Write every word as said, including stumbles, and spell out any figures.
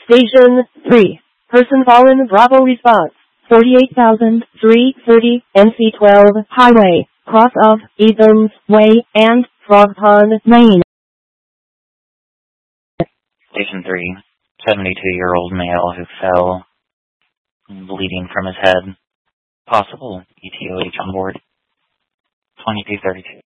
Station three. Person fallen. Bravo response. forty-eight thousand three hundred thirty N C twelve Highway, cross of Eden's Way and Frog Pond, Maine. Station three. seventy-two-year-old male who fell, bleeding from his head. Possible E T O H on board. twenty-two thirty-two.